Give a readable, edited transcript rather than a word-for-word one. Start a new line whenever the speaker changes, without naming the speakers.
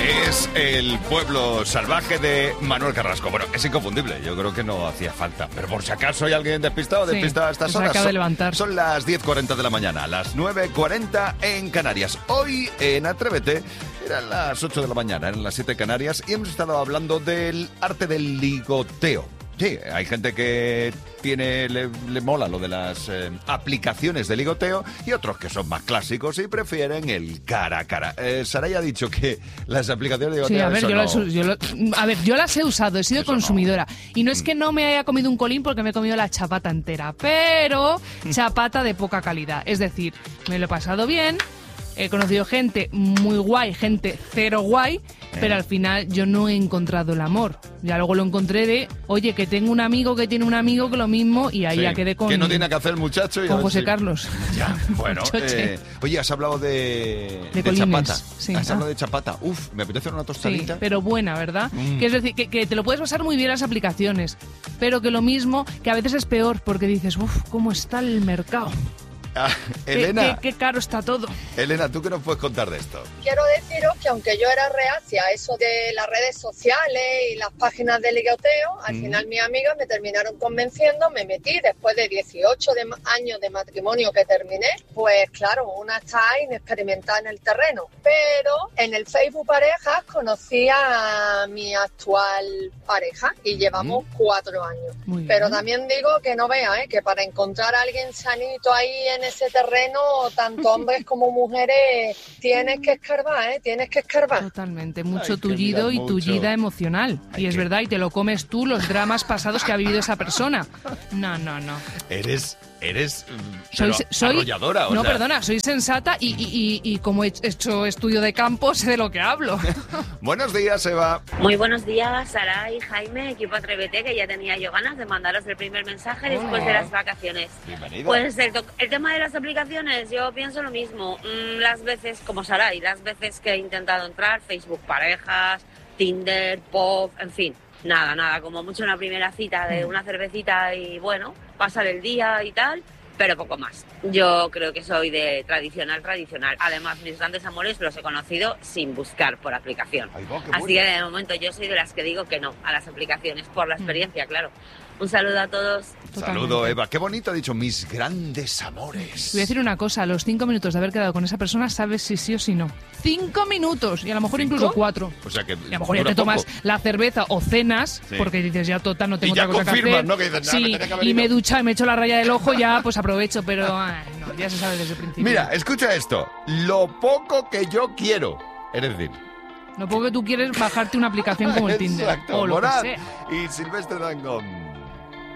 Es el pueblo salvaje de Manuel Carrasco. Bueno, es inconfundible, yo creo que no hacía falta. Pero por si acaso hay alguien despistado o despistada a estas horas.
Acaba de levantar.
Son las 10:40 de la mañana, las 9:40 en Canarias. Hoy en Atrévete eran las 8 de la mañana, eran las 7 en Canarias y hemos estado hablando del arte del ligoteo. Sí, hay gente que le mola lo de las aplicaciones de ligoteo y otros que son más clásicos y prefieren el cara a cara. Saray ha dicho que las aplicaciones de ligoteo...
Sí, a ver, yo las he usado, he sido
eso
consumidora. No. Y no es que no me haya comido un colín porque me he comido la chapata entera, pero chapata de poca calidad. Es decir, me lo he pasado bien, he conocido gente muy guay, gente cero guay, pero al final yo no he encontrado el amor. Ya luego lo encontré de, oye, que tengo un amigo que tiene un amigo que lo mismo y ahí ya quedé con...
Que no tiene que hacer el muchacho. Y
con José Carlos.
Ya, bueno. Oye, has hablado de chapata.
Sí.
Has hablado de chapata. Uf, me apetece una tostadita.
Sí, pero buena, ¿verdad? Que es decir, que te lo puedes pasar muy bien las aplicaciones, pero que lo mismo, que a veces es peor, porque dices, uf, ¿cómo está el mercado?
Elena,
qué caro está todo.
Elena, ¿tú qué nos puedes contar de esto?
Quiero deciros que aunque yo era reacia a eso de las redes sociales y las páginas de ligoteo, al final mis amigas me terminaron convenciendo, me metí después de 18 años de matrimonio que terminé, pues claro, una está inexperimentada en el terreno, pero en el Facebook Parejas conocí a mi actual pareja y llevamos 4 años. Pero también digo que no vea, que para encontrar a alguien sanito ahí en ese terreno, tanto hombres como mujeres, tienes que escarbar, tienes que escarbar.
Totalmente, mucho tullido y tullida emocional. Y es verdad, y te lo comes tú, los dramas pasados que ha vivido esa persona. No.
Eres
soy
arrolladora.
No, perdona, soy sensata y como he hecho estudio de campo, sé de lo que hablo.
Buenos días, Eva.
Muy buenos días, Saray, Jaime, equipo Atrévete, que ya tenía yo ganas de mandaros el primer mensaje después de las vacaciones.
Bienvenida.
Pues el tema de las aplicaciones, yo pienso lo mismo. Las veces, como Saray, las veces que he intentado entrar, Facebook Parejas, Tinder, Pop, en fin. Nada, como mucho una primera cita de una cervecita y bueno, pasar el día y tal, pero poco más. Yo creo que soy de tradicional. Además, mis grandes amores los he conocido sin buscar por aplicación. Así que de momento yo soy de las que digo que no a las aplicaciones, por la experiencia, claro. Un saludo a todos.
Saludo, Eva. Qué bonito ha dicho, mis grandes amores.
Voy a decir una cosa, a los 5 minutos de haber quedado con esa persona sabes si sí o si no. 5 minutos y a lo mejor incluso 4.
O sea que
y a lo mejor ya te tomas la cerveza o cenas, porque dices ya total, no tengo
otra
cosa que hacer.
¿no? Que dices,
sí, y me ducha y me echo la raya del ojo, ya pues aprovecho, pero no, ya se sabe desde el principio.
Mira, escucha esto. Lo poco que yo quiero. Es decir,
lo poco que tú quieres bajarte una aplicación como el Tinder.
Exacto,
o lo
Morad
que sea.
y Silvestre Dangond.